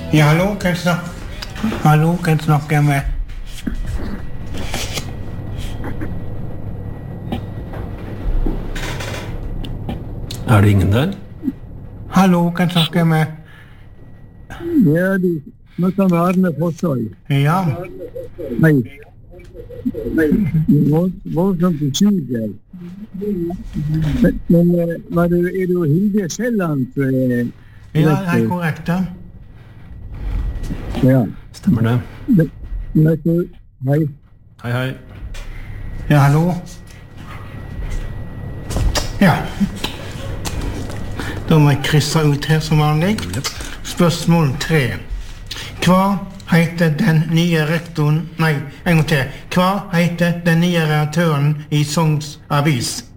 Ja, hallo, kan jeg snakke med? Det ingen der? Hallo, kan jeg snakke med? Ja, du snakker med Arne Forsøy. Ja. Hei. Voldsomt usikker. Men er du Hilde Skjelland? Ja, det er korrekt, ja. Ja. Stemmer det. Hei. Hei. Ja, hallo. Ja. Da må jeg krysse ut her som vanlig. Spørsmål 3. Hva heter den nye rektoren... Nei, en gang til. Hva heter den nye redaktøren i Sogns Avis?